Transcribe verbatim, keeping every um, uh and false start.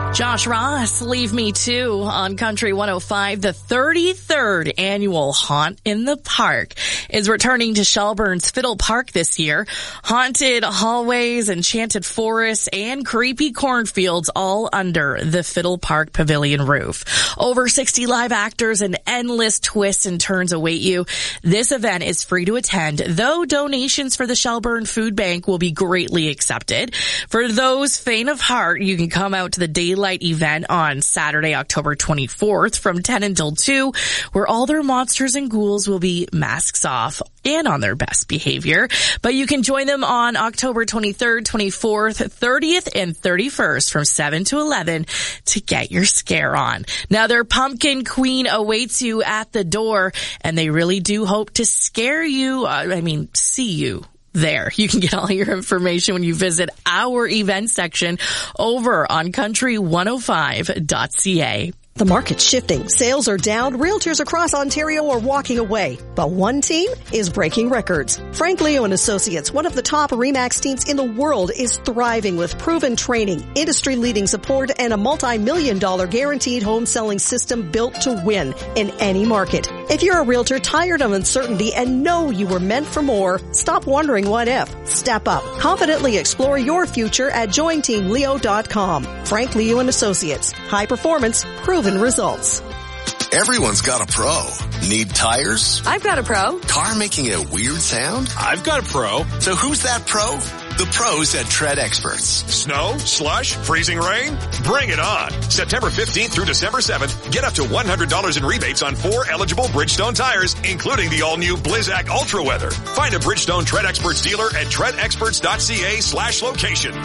Josh Ross, Leave Me Too on Country one oh five. The thirty-third annual Haunt in the Park is returning to Shelburne's Fiddle Park this year. Haunted hallways, enchanted forests, and creepy cornfields all under the Fiddle Park Pavilion roof. Over sixty live actors and endless twists and turns await you. This event is free to attend, though donations for the Shelburne Food Bank will be greatly accepted. For those faint of heart, you can come out to the Daylight event on Saturday, October twenty-fourth from ten until two, where all their monsters and ghouls will be masks off and on their best behavior. But you can join them on October twenty-third, twenty-fourth, thirtieth, and thirty-first from seven to eleven to get your scare on. Now, their Pumpkin Queen awaits you at the door, and they really do hope to scare you, uh, I mean, see you there. You can get all your information when you visit our event section over on country one oh five dot c a. The market's shifting. Sales are down. Realtors across Ontario are walking away. But one team is breaking records. Frank Leo and Associates, one of the top RE/MAX teams in the world, is thriving with proven training, industry-leading support, and a multi-million dollar guaranteed home selling system built to win in any market. If you're a realtor tired of uncertainty and know you were meant for more, stop wondering what if. Step up. Confidently explore your future at join team leo dot com. Frank Leo and Associates. High performance, proven results. Everyone's got a pro. Need tires? I've got a pro. Car making a weird sound? I've got a pro. So who's that pro? The pros at Tread Experts. Snow, slush, freezing rain? Bring it on. September fifteenth through December seventh, get up to one hundred dollars in rebates on four eligible Bridgestone tires, including the all-new Blizzak Ultra Weather. Find a Bridgestone Tread Experts dealer at tread experts dot c a slash location.